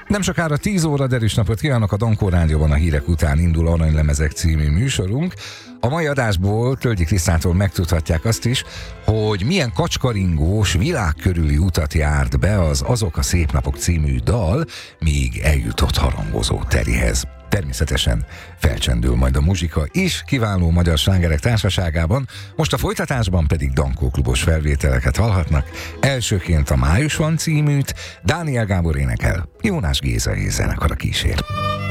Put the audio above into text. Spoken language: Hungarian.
Nem sokára 10 óra, derűs napot kívánok, a Dankó Rádióban a hírek után indul Aranylemezek című műsorunk. A mai adásból Tölgyi Krisztától megtudhatják azt is, hogy milyen kacskaringós, világkörüli utat járt be az Azok a szép napok című dal, míg eljutott harangozó Terihez. Természetesen felcsendül majd a muzsika is, kiváló magyar slágerek társaságában, most a folytatásban pedig Dankó klubos felvételeket hallhatnak. Elsőként a Május van címűt, Dániel Gábor énekel, Jónás Géza és zenekara kísér.